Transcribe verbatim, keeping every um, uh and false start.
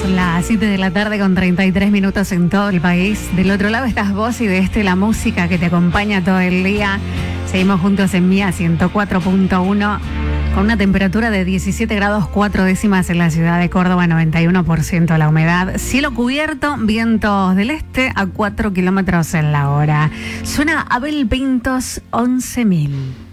Son las siete de la tarde con treinta y tres minutos en todo el país. Del otro lado estás vos y de este la música que te acompaña todo el día. Seguimos juntos en Mía ciento cuatro punto uno con una temperatura de diecisiete grados cuatro décimas en la ciudad de Córdoba, noventa y uno por ciento la humedad. Cielo cubierto, vientos del este a cuatro kilómetros en la hora. Suena Abel Pintos once mil.